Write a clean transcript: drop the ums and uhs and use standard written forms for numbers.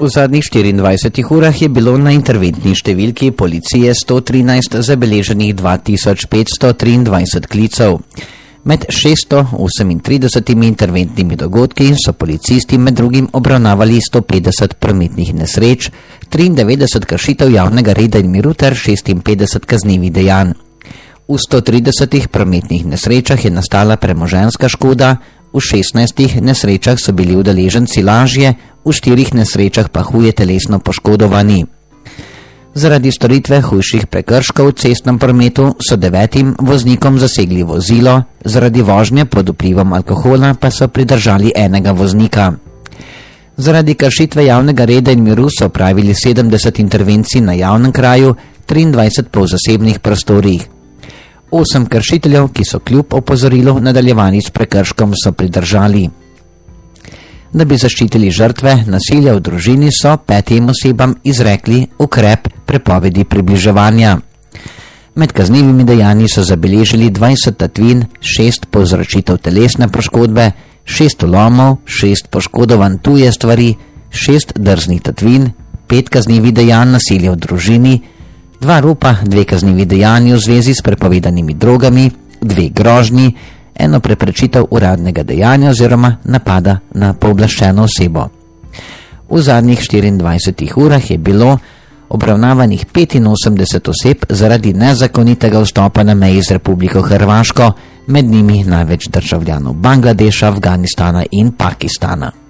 V zadnjih 24 urah je bilo na interventni številki policije 113 zabeleženih 2523 klicev. Med 638 interventnimi dogodki so policisti med drugim obravnavali 150 prometnih nesreč, 93 kršitev javnega reda in miru ter 56 kaznivih dejanj. V 130 prometnih nesrečah je nastala premoženjska škoda, v 16 nesrečah so bili udeleženci lažje, v 4 nesrečah pa huje telesno poškodovani. Zaradi storitve hujših prekrškov v cestnem prometu so 9 voznikom zasegli vozilo, zaradi vožnje pod vplivom alkohola pa so pridržali enega voznika. Zaradi kršitve javnega reda in miru so opravili 70 intervencij na javnem kraju, 23 pa v zasebnih prostorih. 8 kršiteljev, ki so kljub opozorilu nadaljevali s prekrškom, so pridržali. Da bi zaščitili žrtve nasilja v družini, so 5 osebam izrekli ukrep prepovedi približevanja. Med kaznivimi dejanji so zabeležili 20 tatvin, 6 povzročitev telesne poškodbe, 6 vlomov, 6 poškodovanj tuje stvari, 6 drznih tatvin, 5 kaznivih dejanj nasilja v družini, 2 ropa, 2 kaznivi dejanji v zvezi s prepovedanimi drogami, 2 grožnji, 1 preprečitev uradnega dejanja oziroma napada na pooblaščeno osebo. V zadnjih 24 urah je bilo obravnavanih 85 oseb zaradi nezakonitega vstopa na meji z Republiko Hrvaško, med njimi največ državljanov Bangladeša, Afganistana in Pakistana.